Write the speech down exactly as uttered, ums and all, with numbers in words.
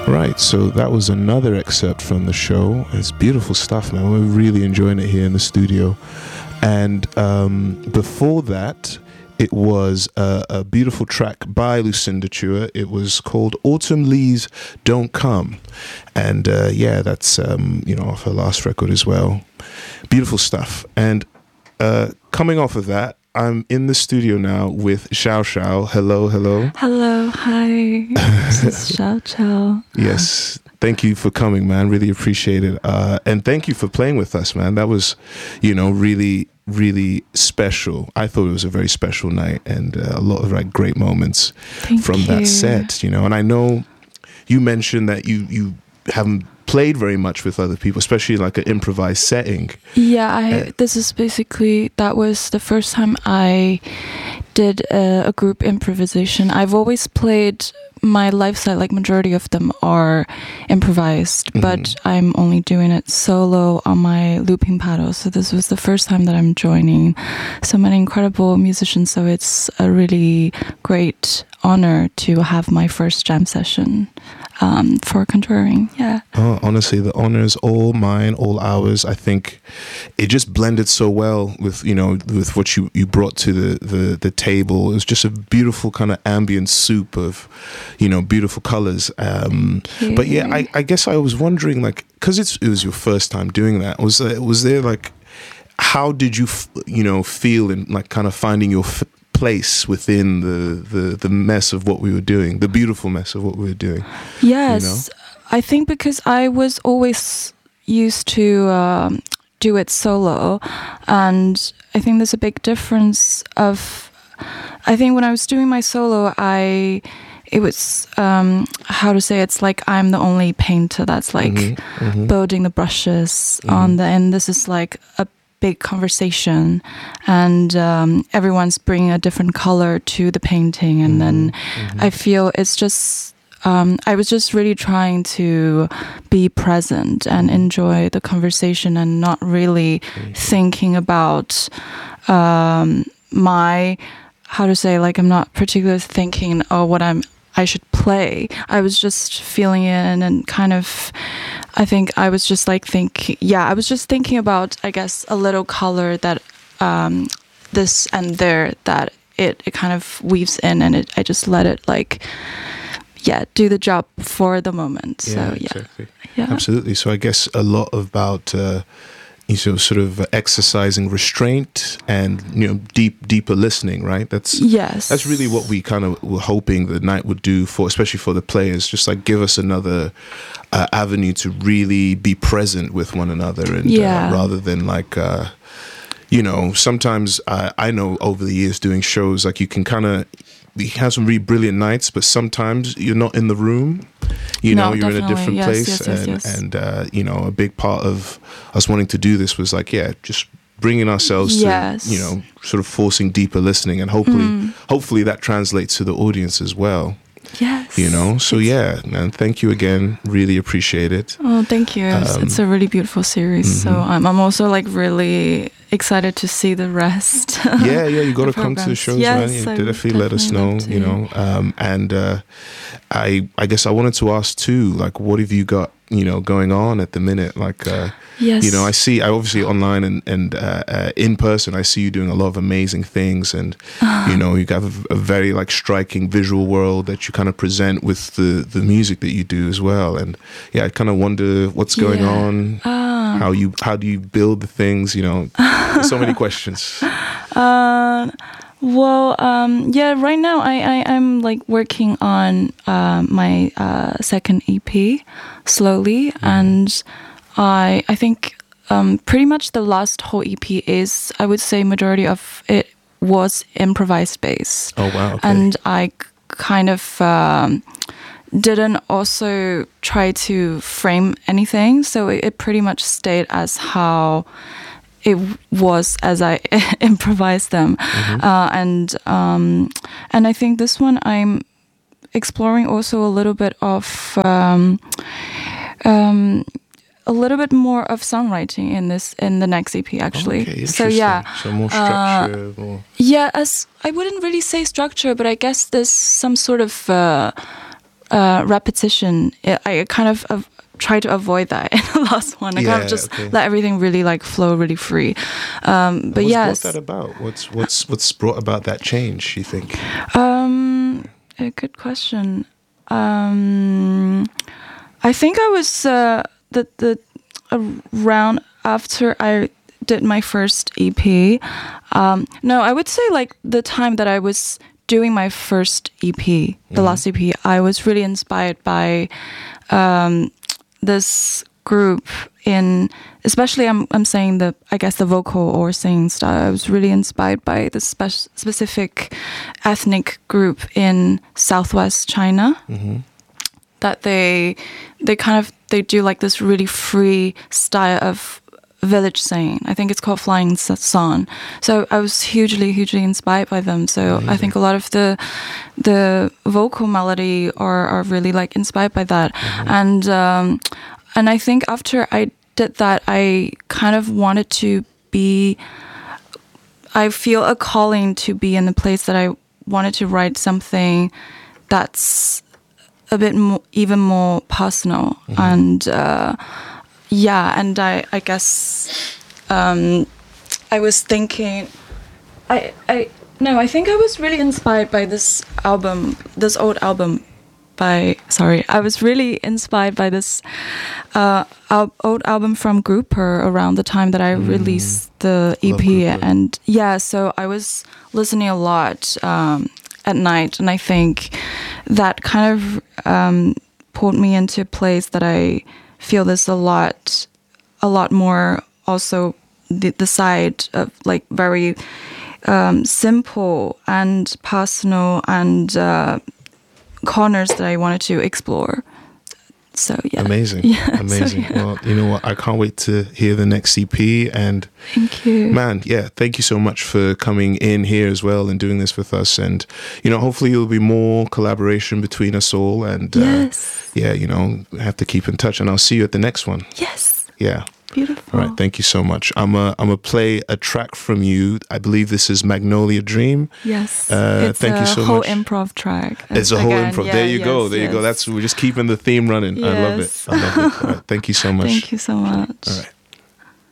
Right, so that was another excerpt from the show. It's beautiful stuff, man. We're really enjoying it here in the studio. And um, before that, it was a, a beautiful track by Lucinda Chua. It was called Autumn Leaves Don't Come. And uh, yeah, that's, um, you know, off her last record as well. Beautiful stuff. And uh, coming off of that, I'm in the studio now with Xiao Xiao. Hello, hello. Hello, hi. This is Xiao Xiao. Yes, thank you for coming, man. Really appreciate it. Uh, and thank you for playing with us, man. That was, you know, really, really special. I thought it was a very special night and uh, a lot of like great moments Thank from you. that set, you know. And I know you mentioned that you, you haven't played very much with other people, especially like an improvised setting. Yeah, I, Uh, this is basically, that was the first time I did a, a group improvisation. I've always played my live set, like majority of them are improvised, Mhm. but I'm only doing it solo on my looping paddle. So this was the first time that I'm joining so many incredible musicians. So it's a really great honor to have my first jam session um, for Contouring. Yeah. Oh, honestly, the honor is all mine, all ours. I think it just blended so well with, you know, with what you, you brought to the, the, the table. It was just a beautiful kind of ambient soup of, you know, beautiful colors. Um, but yeah, I, I guess I was wondering, like, because it's it was your first time doing that. Was there, was there like, how did you, f- you know, feel in like kind of finding your f- place within the, the the mess of what we were doing, the beautiful mess of what we were doing? Yes, You know? I think because I was always used to um, do it solo, and I think there's a big difference of, I think when I was doing my solo, I, it was, um, how to say, it's like I'm the only painter that's like Mhm, mhm. building the brushes Mhm. on the, and this is like a big conversation, and um, everyone's bringing a different color to the painting, and then I feel it's just um, I was just really trying to be present and enjoy the conversation and not really thinking about um, my, how to say, like I'm not particularly thinking, oh, what I'm I should play. I was just feeling it, and, and kind of, I think I was just like thinking, yeah, I was just thinking about, I guess, a little color that um, this and there, that it, it kind of weaves in, and it, I just let it like, yeah, do the job for the moment. So yeah, exactly. yeah. Absolutely. So I guess a lot about uh, you know, sort of exercising restraint and, you know, deep, deeper listening, right? That's Yes. That's really what we kind of were hoping the night would do for, especially for the players. Just like give us another uh, avenue to really be present with one another, and Yeah. uh, rather than like. Uh, you know, sometimes I, I know over the years doing shows, like you can kind of, you have some really brilliant nights, but sometimes you're not in the room. You No, know, you're in a definitely. different Yes, place. yes, yes, and, yes. and uh, you know, a big part of us wanting to do this was like, yeah, just bringing ourselves Yes. to, you know, sort of forcing deeper listening. And hopefully, hopefully that translates to the audience as well. Yes. You know, so yeah, man, thank you again. Really appreciate it. Oh, thank you. It's, Um, it's a really beautiful series. So I'm, I'm also like really excited to see the rest. Yeah, yeah, you got to the come to the programs. shows, Yes, man. You I would definitely let us know, definitely you love know. Um, and uh, I, I guess I wanted to ask too, like, what have you got, you know, going on at the minute? Like, uh, Yes. you know, I see, I obviously online and and uh, uh, in person, I see you doing a lot of amazing things, and you know, you have a, a very like striking visual world that you kind of present with the the music that you do as well. And yeah, I kind of wonder what's going Yeah. on. Ah. How you how do you build the things? You know, there's so many questions. Uh, well, um, yeah, right now I, I, I'm like working on uh, my uh, second E P slowly, and I I think um, pretty much the last whole E P is, I would say, majority of it was improvised based. Oh wow! Okay. And I k- kind of um, didn't also try to frame anything, so it, it pretty much stayed as how it was as I improvised them. Uh, and um, and I think this one I'm exploring also a little bit of um, um, a little bit more of songwriting in this in the next E P actually. Okay, so interesting. yeah, So more uh, structure, more. yeah. As I wouldn't really say structure, but I guess there's some sort of. Uh, uh, repetition. It, I kind of uh, try to avoid that in the last one. I Yeah, kind of just okay. let everything really like flow really free. Um, but what's yes, brought that about? What's what's what's brought about that change, you think? um, a good question. Um, I think I was uh, the the around after I did my first E P. Um, no, I would say like the time that I was doing my first E P, the Mm-hmm. last E P, I was really inspired by um, this group in, especially I'm I'm saying the I guess the vocal or singing style. I was really inspired by this spe- specific ethnic group in Southwest China. Mm-hmm. That they they kind of they do like this really free style of village singing. I think it's called Flying S- Song. So I was hugely hugely inspired by them. So Amazing. I think a lot of the the vocal melody are are really like inspired by that. Mm-hmm. And um, and I think after I did that, I kind of wanted to be. I feel a calling to be in the place that I wanted to write something that's a bit more, even more personal. Mm-hmm. And uh, yeah, and I, I guess um, I was thinking, I, I, no, I think I was really inspired by this album, this old album by, sorry, I was really inspired by this uh, al- old album from Grouper around the time that I Mm. released the E Love P. Grouper. And yeah, so I was listening a lot um, at night, and I think that kind of um, pulled me into a place that I feel there's a lot, a lot more also the, the side of like very um, simple and personal and uh, corners that I wanted to explore. So yeah, Amazing, Yeah, so, amazing. yeah. Well, you know what? I can't wait to hear the next C P. And Thank you. man, yeah, thank you so much for coming in here as well and doing this with us. And you know, hopefully there'll be more collaboration between us all. And uh, Yes. yeah, you know, have to keep in touch. And I'll see you at the next one. Yes. Yeah. Beautiful. All right, thank you so much. I'm a, I'm gonna play a track from you. I believe this is Magnolia Dream. Yes. Uh, it's thank a you so whole much. improv track. It's a whole Again, improv. yeah, there you go. yes, There you go. yes. That's we're just keeping the theme running. I love it. Yes. I love it. All right, thank you so much. Thank you so much. All right.